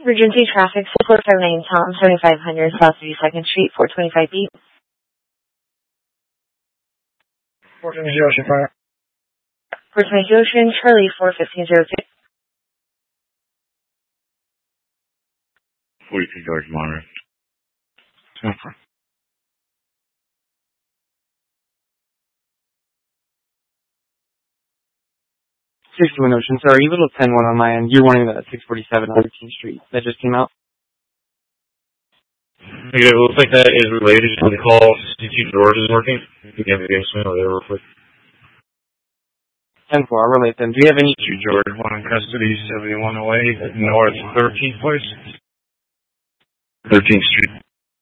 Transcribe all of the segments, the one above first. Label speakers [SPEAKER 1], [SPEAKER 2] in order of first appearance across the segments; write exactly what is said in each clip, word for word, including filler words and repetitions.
[SPEAKER 1] Regency traffic, four five nine Tom, seventy-five hundred South thirty-second Street, four twenty-five B.
[SPEAKER 2] four twenty Ocean Fire.
[SPEAKER 1] four twenty Ocean, Charlie, four fifteen oh two.
[SPEAKER 3] forty-two George Monitor. Transfer.
[SPEAKER 2] sixty-one Ocean, sorry, little ten one on my end. You're wanting that at six forty-seven thirteenth Street. That just came out?
[SPEAKER 3] Yeah, it looks like that is related to the call. sixty-two George is working. You can have the game swing over there real quick.
[SPEAKER 2] ten four, I'll relate them. Do you have any...
[SPEAKER 3] sixty-two George, one in custody, seventy-one oh eight, North thirteenth place. thirteenth Street.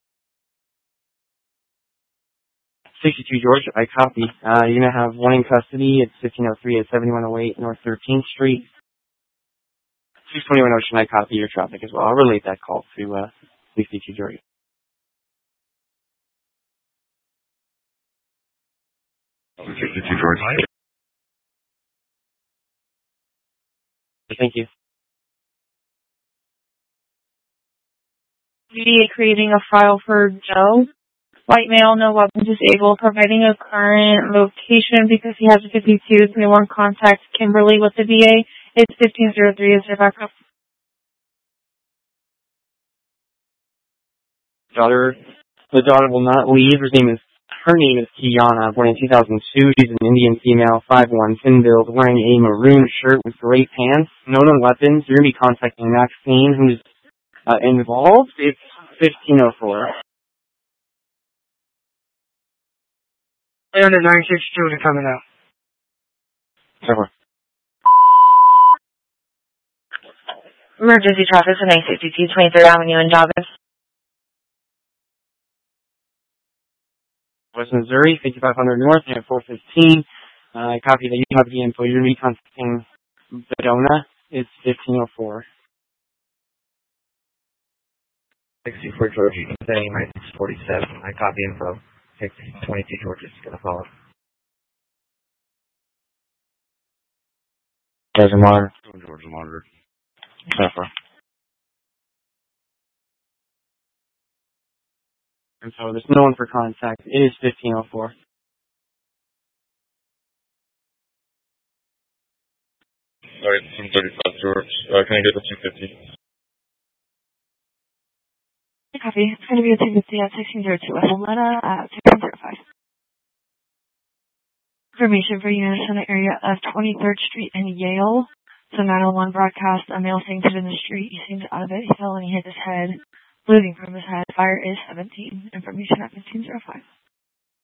[SPEAKER 2] sixty-two George, I copy. Uh, you're going to have one in custody. It's fifteen oh three at seventy-one oh eight North thirteenth Street. six twenty-one Ocean, I copy your traffic as well. I'll relate that call to uh, sixty-two George.
[SPEAKER 3] sixty-two George.
[SPEAKER 2] Thank you.
[SPEAKER 4] D A creating a file for Joe. White male, no weapon, disabled, providing a current location because he has a fifty-two twenty-one contact Kimberly with the V A. It's fifteen oh three is their backup.
[SPEAKER 2] Daughter, the daughter will not leave. Her name is, her name is Kiana, born in two thousand two. She's an Indian female, five one, thin build, wearing a maroon shirt with gray pants. No known weapons. You're going to be contacting Maxine, who's uh, involved. It's fifteen oh four.
[SPEAKER 5] They're under nine six two and coming out.
[SPEAKER 2] Over.
[SPEAKER 1] Emergency traffic for nine sixty-two twenty-third Avenue in Dobbins.
[SPEAKER 2] West Missouri, fifty-five hundred North, and at four fifteen. Uh, I copy that you have the info. You're going to be contacting Bedona. It's fifteen oh four.
[SPEAKER 6] sixty-four George, saying my six forty-seven. I copy info. twenty-two George is going to follow.
[SPEAKER 3] George Monitor. George Monitor. Transfer.
[SPEAKER 2] And so there's no one for contact. It is fifteen oh four.
[SPEAKER 3] Alright, some thirty-five George. Uh, can I get the two fifty?
[SPEAKER 4] Copy. It's going to be a two fifty at sixteen oh two. Atlanta at sixteen oh five. Information for units in the area of twenty-third Street and Yale. So nine oh one broadcast, a male fainted in the street. He seems out of it. He fell and he hit his head, bleeding from his head. Fire is seventeen. Information at fifteen oh five.